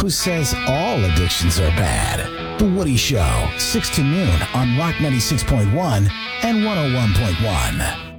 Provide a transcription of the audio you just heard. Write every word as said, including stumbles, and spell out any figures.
who says all addictions are bad. The Woody Show, six to noon on Rock ninety-six point one and one oh one point one.